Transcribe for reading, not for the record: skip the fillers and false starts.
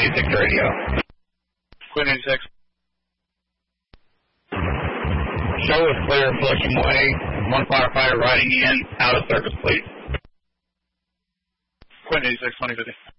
86 radio. Quinn 86. Show is clear, Flushing Way. One firefighter riding in, out of service, please. Quinn 86, 2050.